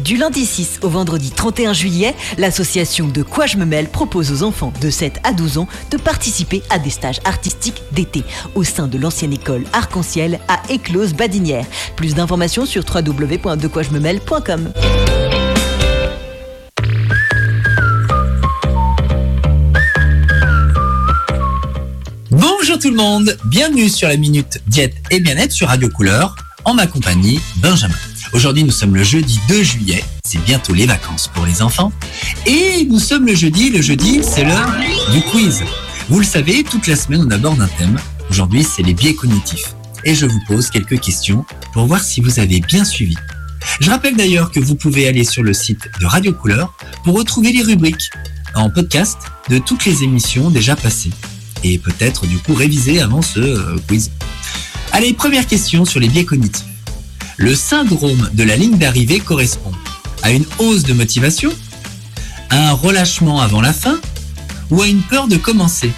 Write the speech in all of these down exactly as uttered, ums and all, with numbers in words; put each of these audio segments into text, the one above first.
Du lundi six au vendredi trente et un juillet, l'association De Quoi Je Me Mêle propose aux enfants de sept à douze ans de participer à des stages artistiques d'été au sein de l'ancienne école Arc-en-Ciel à Éclose-Badinières. Plus d'informations sur w w w point de quoi je me mêle point com. Bonjour tout le monde, bienvenue sur la Minute Diète et Bien-être sur Radio Couleur, en ma compagnie, Benjamin. Aujourd'hui, nous sommes le jeudi deux juillet, c'est bientôt les vacances pour les enfants. Et nous sommes le jeudi, le jeudi, c'est l'heure du quiz. Vous le savez, toute la semaine, on aborde un thème. Aujourd'hui, c'est les biais cognitifs. Et je vous pose quelques questions pour voir si vous avez bien suivi. Je rappelle d'ailleurs que vous pouvez aller sur le site de Radio Couleur pour retrouver les rubriques en podcast de toutes les émissions déjà passées. Et peut-être du coup réviser avant ce euh, quiz. Allez, première question sur les biais cognitifs. Le syndrome de la ligne d'arrivée correspond à une hausse de motivation, à un relâchement avant la fin ou à une peur de commencer?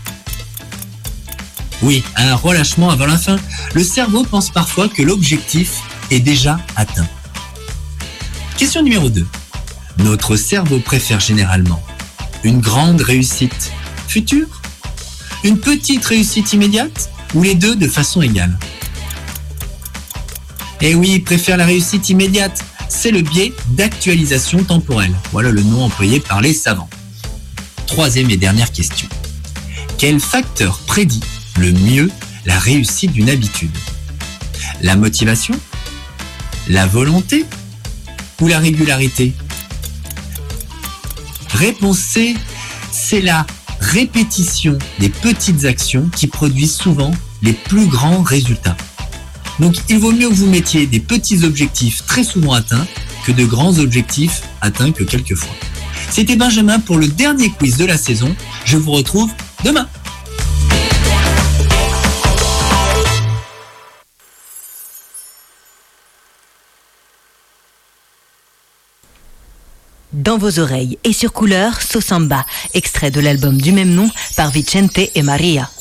Oui, à un relâchement avant la fin. Le cerveau pense parfois que l'objectif est déjà atteint. Question numéro deux. Notre cerveau préfère généralement une grande réussite future, une petite réussite immédiate ou les deux de façon égale? Eh oui, il préfère la réussite immédiate. C'est le biais d'actualisation temporelle. Voilà le nom employé par les savants. Troisième et dernière question. Quel facteur prédit le mieux la réussite d'une habitude? La motivation, la volonté ou la régularité? Réponse C, c'est la répétition des petites actions qui produisent souvent les plus grands résultats. Donc il vaut mieux que vous mettiez des petits objectifs très souvent atteints que de grands objectifs atteints que quelques fois. C'était Benjamin pour le dernier quiz de la saison. Je vous retrouve demain. Dans vos oreilles et sur Couleur, So Samba, extrait de l'album du même nom par Vicente et Maria.